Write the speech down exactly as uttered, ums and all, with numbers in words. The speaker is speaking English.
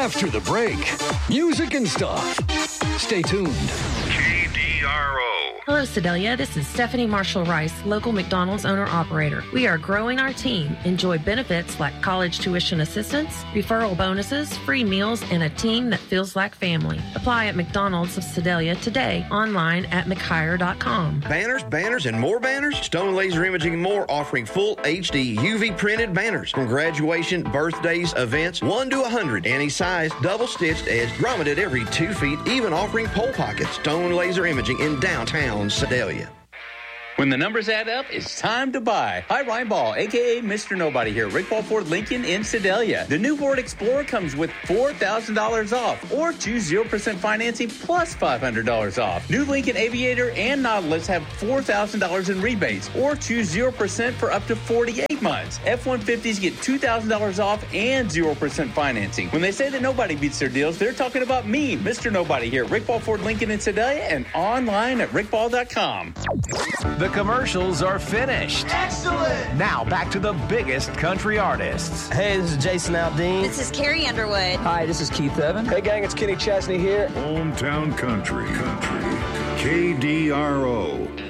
after the break. Music and stuff. Stay tuned. K D R O. Hello, Sedalia. This is Stephanie Marshall Rice, local McDonald's owner-operator. We are growing our team. Enjoy benefits like college tuition assistance, referral bonuses, free meals, and a team that feels like family. Apply at McDonald's of Sedalia today, online at mchire dot com. Banners, banners, and more banners? Stone Laser Imaging and More offering full H D U V printed banners from graduation, birthdays, events, one to one hundred. Any size, double-stitched, edged, grommeted every two feet, even offering pole pockets. Stone Laser Imaging in downtown Sedalia. When the numbers add up, it's time to buy. Hi, Ryan Ball, a k a. Mister Nobody here. Rick Ball Ford Lincoln in Sedalia. The new Ford Explorer comes with four thousand dollars off or choose zero percent financing plus five hundred dollars off. New Lincoln Aviator and Nautilus have four thousand dollars in rebates or choose zero percent for up to forty-eight months. F one fifties get two thousand dollars off and zero percent financing. When they say that nobody beats their deals, they're talking about me, Mister Nobody here. Rick Ball Ford Lincoln in Sedalia and online at rick ball dot com. The commercials are finished. Excellent! Now back to the biggest country artists. Hey, this is Jason Aldean. This is Carrie Underwood. Hi, this is Keith Evan. Hey, gang, it's Kenny Chesney here. Hometown Country. Country. K D R O.